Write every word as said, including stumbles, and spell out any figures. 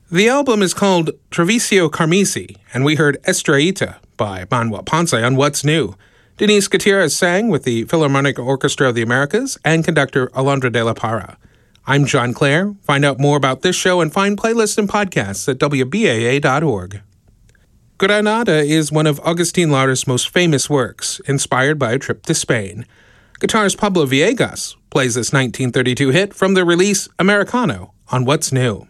The album is called Treviso Carmisi, and we heard Estrellita by Manuel Ponce on What's New. Denise Gutierrez sang with the Philharmonic Orchestra of the Americas and conductor Alondra de la Parra. I'm John Clare. Find out more about this show and find playlists and podcasts at W B A A dot org. Granada is one of Agustin Lara's most famous works, inspired by a trip to Spain. Guitarist Pablo Villegas plays this nineteen thirty-two hit from the release Americano on What's New.